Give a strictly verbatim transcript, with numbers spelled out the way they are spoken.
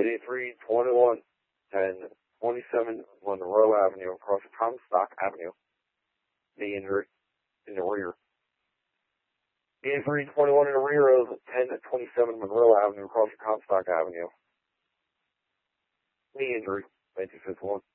eighty-three twenty-one ten twenty-seven Monroe Avenue across Comstock Avenue. Knee injury in the rear. eighty-three twenty-one in the rear of ten twenty-seven Monroe Avenue across Comstock Avenue. Knee injury, nineteen fifty-one.